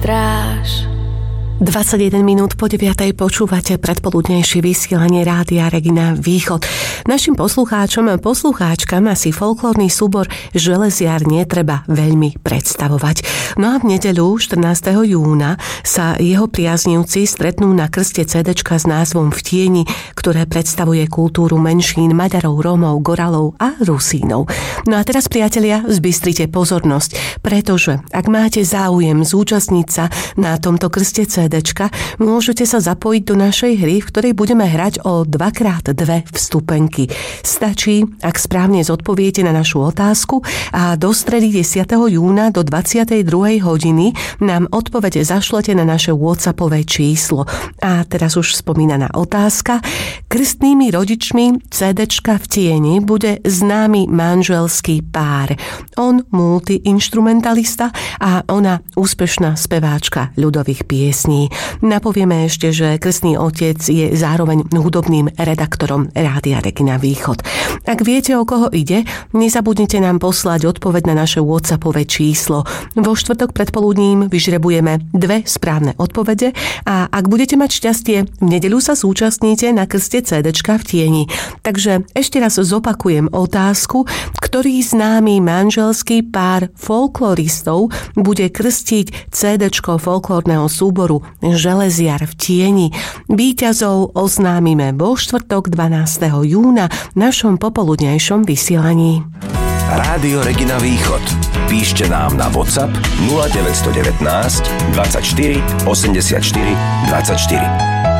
stráž. 21 minút po 9. počúvate predpoludnejšie vysielanie Rádia Regina Východ. Našim poslucháčom a poslucháčkam asi folklórny súbor Železiar netreba veľmi predstavovať. No a v nedeľu 14. júna sa jeho priaznivci stretnú na krste CDčka s názvom V tieni, ktoré predstavuje kultúru menšín Maďarov, Rómov, Goralov a Rusínov. No a teraz, priatelia, zbystrite pozornosť, pretože ak máte záujem zúčastniť sa na tomto krste CDčka, môžete sa zapojiť do našej hry, v ktorej budeme hrať o 2x2 vstupenky. Stačí, ak správne zodpoviete na našu otázku a do stredy 10. júna do 22. hodiny nám odpovede zašlete na naše WhatsAppové číslo. A teraz už spomínaná otázka. Krstnými rodičmi CDčka V tieni bude známy manželský pár. On multiinstrumentalista a ona úspešná speváčka ľudových piesní. Napovieme ešte, že krstný otec je zároveň hudobným redaktorom Rádia Regina Východ. Ak viete, o koho ide, nezabudnite nám poslať odpoveď na naše WhatsAppové číslo. Vo štvrtok predpoludním vyžrebujeme 2 správne odpovede a ak budete mať šťastie, v nedeľu sa zúčastníte na krste CDčka V tieni. Takže ešte raz zopakujem otázku, ktorý známy manželský pár folkloristov bude krstiť CDčko folklórneho súboru Železiar V tieni. Víťazov oznámime vo štvrtok 12. júna v našom popoludnejšom vysielaní. Rádio Regina Východ. Píšte nám na WhatsApp 0919 24 84 24.